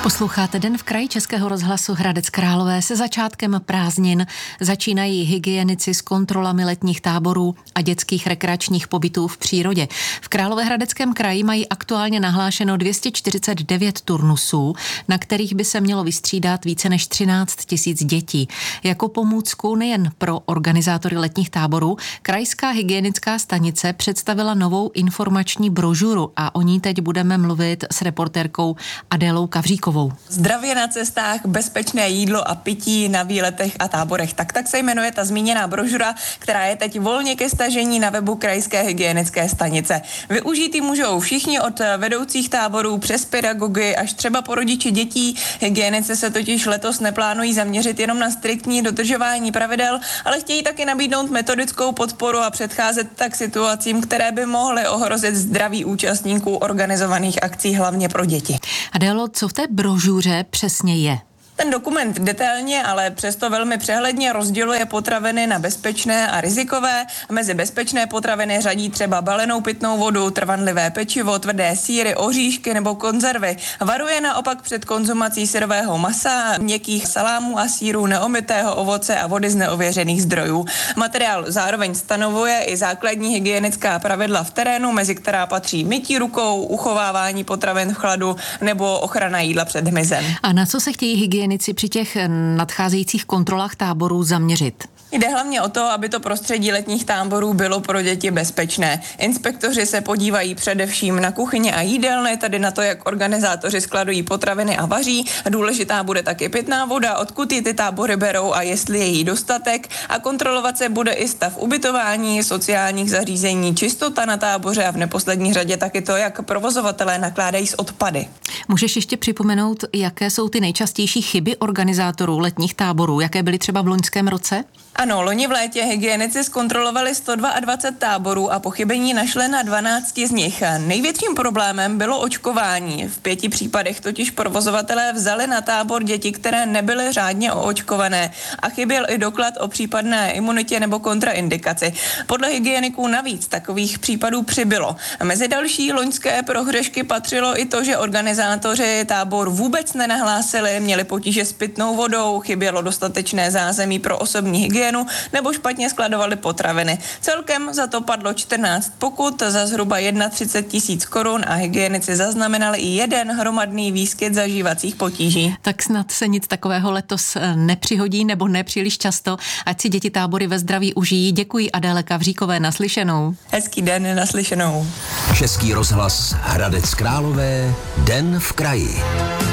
Posloucháte Den v kraji Českého rozhlasu Hradec Králové. Se začátkem prázdnin začínají hygienici s kontrolami letních táborů a dětských rekreačních pobytů v přírodě. V Královéhradeckém kraji mají aktuálně nahlášeno 249 turnusů, na kterých by se mělo vystřídat více než 13 000 dětí. Jako pomůcku nejen pro organizátory letních táborů, krajská hygienická stanice představila novou informační brožuru a o ní teď budeme mluvit s reportérkou Adélou Kavříkovou. Zdravě na cestách, bezpečné jídlo a pití na výletech a táborech. Tak se jmenuje ta zmíněná brožura, která je teď volně ke stažení na webu krajské hygienické stanice. Využít ji můžou všichni od vedoucích táborů přes pedagogy až třeba po rodiče dětí. Hygienice se totiž letos neplánují zaměřit jenom na striktní dodržování pravidel, ale chtějí taky nabídnout metodickou podporu a předcházet tak situacím, které by mohly ohrozit zdraví účastníků organizovaných akcí, hlavně pro děti. Adélo, co v té brožuře přesně je? Ten dokument detailně, ale přesto velmi přehledně rozděluje potraviny na bezpečné a rizikové. Mezi bezpečné potraviny řadí třeba balenou pitnou vodu, trvanlivé pečivo, tvrdé sýry, oříšky nebo konzervy. Varuje naopak před konzumací syrového masa, měkkých salámů a sýrů, neomytého ovoce a vody z neověřených zdrojů. Materiál zároveň stanovuje i základní hygienická pravidla v terénu, mezi která patří mytí rukou, uchovávání potravin v chladu nebo ochrana jídla před hmyzem. A na co se chtějí hygienici při těch nadcházejících kontrolách táborů zaměřit? Jde hlavně o to, aby to prostředí letních táborů bylo pro děti bezpečné. Inspektoři se podívají především na kuchyně a jídelny, tedy na to, jak organizátoři skladují potraviny a vaří. Důležitá bude taky pitná voda, odkud ji ty tábory berou a jestli je jí dostatek. A kontrolovat se bude i stav ubytování, sociálních zařízení, čistota na táboře a v neposlední řadě taky to, jak provozovatelé nakládají s odpady. Můžeš ještě připomenout, jaké jsou ty nejčastější chyby organizátorů letních táborů? Jaké byly třeba v loňském roce? Ano, loni v létě hygienici zkontrolovali 122 táborů a pochybení našli na 12 z nich. Největším problémem bylo očkování. V 5 případech totiž provozovatelé vzali na tábor děti, které nebyly řádně oočkované a chyběl i doklad o případné imunitě nebo kontraindikaci. Podle hygieniků navíc takových případů přibylo. Mezi další loňské prohřešky patřilo i to, že organizátoři tábor vůbec nenahlásili, měli potíže s pitnou vodou, chybělo dostatečné zázemí pro osobní hygienu nebo špatně skladovali potraviny. Celkem za to padlo 14 pokut za zhruba 31 000 korun a hygienici zaznamenali i jeden hromadný výskyt zažívacích potíží. Tak snad se nic takového letos nepřihodí nebo nepříliš často. Ať si děti tábory ve zdraví užijí. Děkuji Adéle Kavříkové, naslyšenou. Hezký den, naslyšenou. Český rozhlas Hradec Králové, Den v kraji.